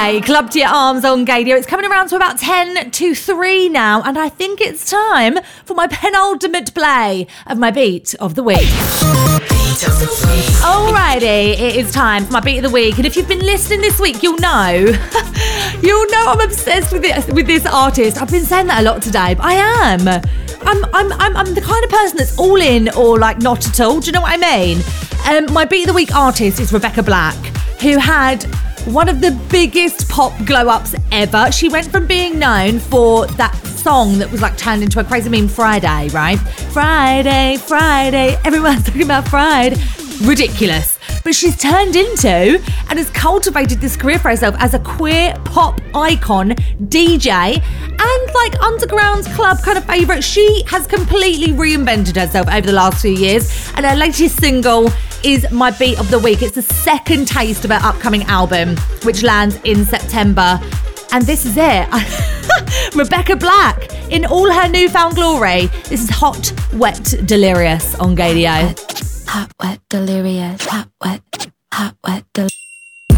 DJ, Club to Your Arms on Gadio. It's coming around to about 10 to 3 now, and I think it's time for my penultimate play of my beat of the week. Alrighty, it is time for my beat of the week, and if you've been listening this week, you'll know I'm obsessed with this artist. I've been saying that a lot today, but I am. I'm the kind of person that's all in or like not at all. Do you know what I mean? My beat of the week artist is Rebecca Black, who had one of the biggest pop glow-ups ever. She went from being known for that song that was like turned into a crazy meme, Friday, right? Friday, everyone's talking about Friday. Ridiculous. But she's turned into and has cultivated this career for herself as a queer pop icon, DJ, and like underground club kind of favourite. She has completely reinvented herself over the last few years, and her latest single is my beat of the week. It's the second taste of her upcoming album, which lands in September. And this is it. Rebecca Black in all her newfound glory. This is Hot, Wet, Delirious on Gadio. Hot, wet, delirious. Hot, wet, delirious.